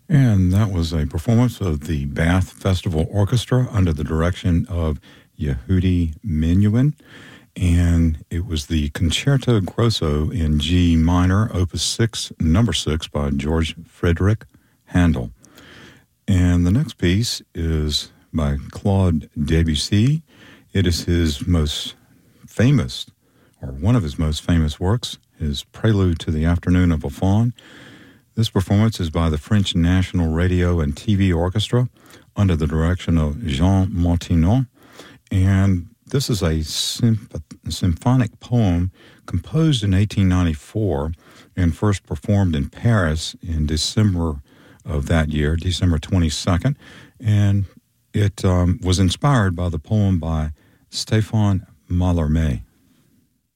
And that was a performance of the Bath Festival Orchestra under the direction of Yehudi Menuhin. And it was the Concerto Grosso in G minor, Opus 6, number 6 by George Frederick Handel. And the next piece is by Claude Debussy. It is his most famous, or one of his most famous works, his Prelude to the Afternoon of a Faun. This performance is by the French National Radio and TV Orchestra under the direction of Jean Martineau. And this is a symphonic poem composed in 1894 and first performed in Paris in December of that year, December 22nd. And it was inspired by the poem by Stéphane Mallarmé.